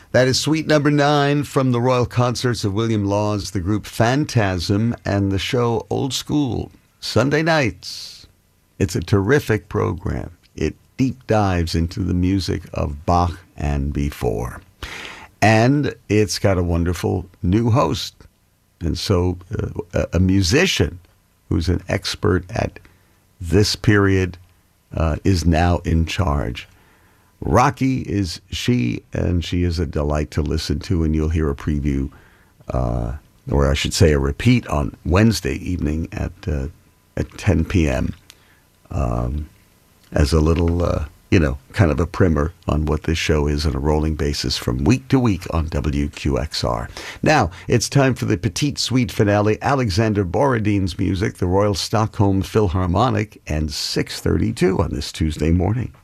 That is suite number 9 from the Royal Concerts of William Laws, the group Phantasm, and the show Old School, Sunday nights. It's a terrific program. It deep dives into the music of Bach and before. And it's got a wonderful new host. And so a musician who's an expert at this period is now in charge. Rocky is she, and she is a delight to listen to, and you'll hear a preview, or I should say a repeat on Wednesday evening at 10 p.m. As a little, kind of a primer on what this show is on a rolling basis from week to week on WQXR. Now, it's time for the Petite Suite finale, Alexander Borodin's music, the Royal Stockholm Philharmonic, and 6:32 on this Tuesday morning.